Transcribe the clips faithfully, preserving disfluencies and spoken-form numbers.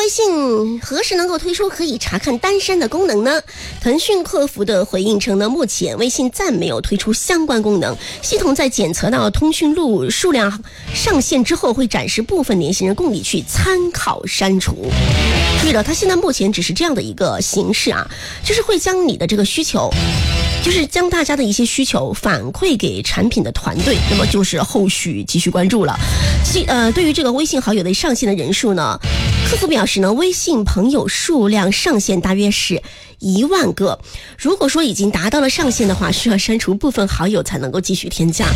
信何时能够推出可以查看单删的功能呢？腾讯客服的回应称呢，目前微信暂没有推出相关功能，系统在检测到通讯录数量上限之后，会展示部分联系人供你去参考删除。注意了，它现在目前只是这样的一个形式啊，就是会将你的这个需求，就是将大家的一些需求反馈给产品的团队，那么就是后续继续关注了。其呃，对于这个微信好友的上线的人数呢，客服表示呢，微信朋友数量上限大约是一万个。如果说已经达到了上限的话，需要删除部分好友才能够继续添加。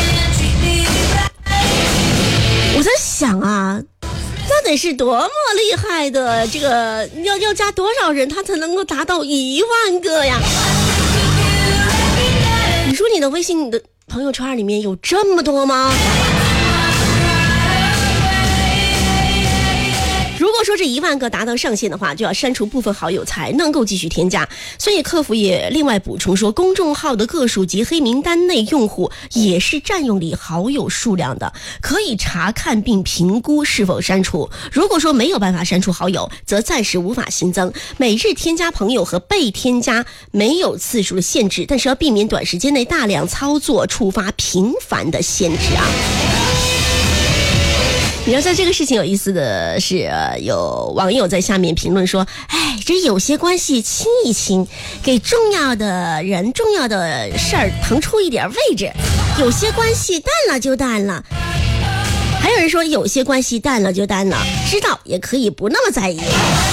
我在想啊，那得是多么厉害的这个要要加多少人，他才能够达到一万个呀？你说你的微信的朋友圈里面有这么多吗？如果说这一万个达到上限的话，就要删除部分好友才能够继续添加。所以客服也另外补充说，公众号的个数及黑名单内用户也是占用你好友数量的，可以查看并评估是否删除。如果说没有办法删除好友，则暂时无法新增。每日添加朋友和被添加没有次数的限制，但是要避免短时间内大量操作触发频繁的限制啊。你知道这个事情有意思的是，呃、有网友在下面评论说，哎，这有些关系亲一亲，给重要的人重要的事儿腾出一点位置，有些关系淡了就淡了。还有人说有些关系淡了就淡了，知道也可以不那么在意。